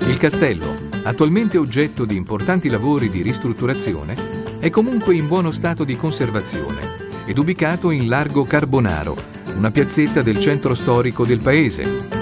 Il castello, attualmente oggetto di importanti lavori di ristrutturazione, è comunque in buono stato di conservazione ed ubicato in Largo Carbonaro, una piazzetta del centro storico del paese,